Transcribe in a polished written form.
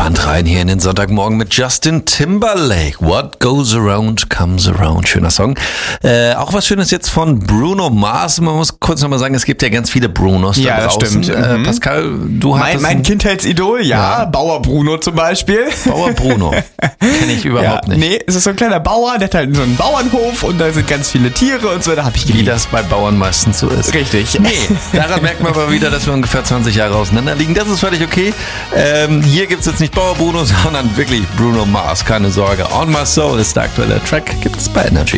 entspannt rein hier in den Sonntagmorgen mit Justin Timberlake. What goes around comes around. Schöner Song. Auch was Schönes jetzt von Bruno Mars. Man muss kurz nochmal sagen, es gibt ja ganz viele Brunos da draußen. Stimmt. Pascal, du hattest... Mein Kindheitsidol, ja. Bauer Bruno zum Beispiel. Bauer Bruno. Kenne ich überhaupt nicht. Nee, es ist so ein kleiner Bauer, der hat halt so einen Bauernhof und da sind ganz viele Tiere und so. Da habe ich geliebt. Wie das bei Bauern meistens so ist. Richtig. Nee, daran merkt man aber wieder, dass wir ungefähr 20 Jahre auseinander liegen. Das ist völlig okay. Hier gibt es jetzt nicht Bauer Bruno, sondern wirklich Bruno Mars. Keine Sorge. On My Soul ist der aktuelle Track. Gibt es bei Energy.